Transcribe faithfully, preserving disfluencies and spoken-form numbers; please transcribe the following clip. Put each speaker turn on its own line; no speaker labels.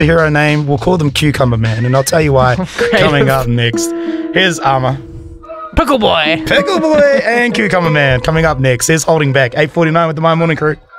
hero name. We'll call them Cucumber Man, and I'll tell you why coming up next. Here's Armour.
Pickle Boy.
Pickle Boy and Cucumber Man coming up next. Here's Holding Back, eight forty-nine with the My Morning Crew.